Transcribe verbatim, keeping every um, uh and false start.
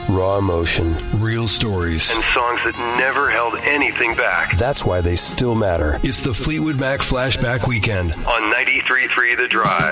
raw emotion, real stories, and songs that never held anything back. That's why they still matter. It's the Fleetwood Mac Flashback Weekend on ninety-three point three The Drive.